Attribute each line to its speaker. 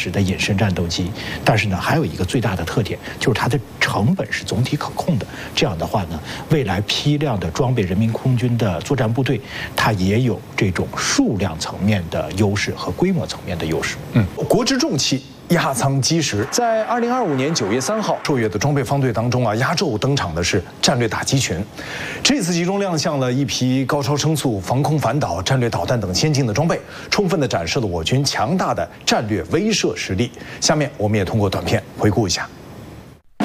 Speaker 1: 时的隐身战斗机。但是呢，还有一个最大的特点，就是它的成本是总体可控的。这样的话呢，未来批量的装备人民空军的作战部队，它也有这种数量层面的优势和规模层面的优势。
Speaker 2: 国之重器。压舱基石在2025年9月3号朔越的装备方队当中压轴登场的是战略打击群。这次集中亮相了一批高超声速、防空反导、战略导弹等先进的装备，充分地展示了我军强大的战略威慑实力。下面我们也通过短片回顾一下。